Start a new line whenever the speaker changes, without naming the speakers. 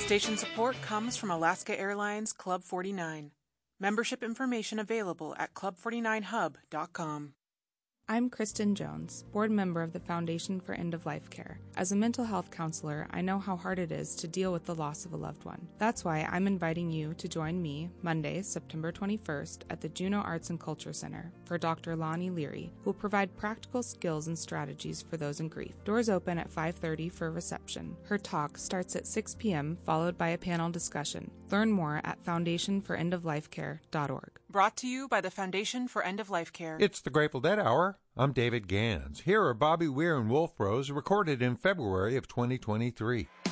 Station support comes from Alaska Airlines Club 49. Membership information available at club49hub.com.
I'm Kristen Jones, board member of the Foundation for End-of-Life Care. As a mental health counselor, I know how hard it is to deal with the loss of a loved one. That's why I'm inviting you to join me Monday, September 21st at the Juneau Arts and Culture Center for Dr. Lonnie Leary, who will provide practical skills and strategies for those in grief. Doors open at 5:30 for a reception. Her talk starts at 6 p.m., followed by a panel discussion. Learn more at foundationforendoflifecare.org.
Brought to you by the Foundation for End-of-Life Care.
It's the Grateful Dead Hour. I'm David Gans. Here are Bobby Weir and Wolf Rose, recorded in February of 2023.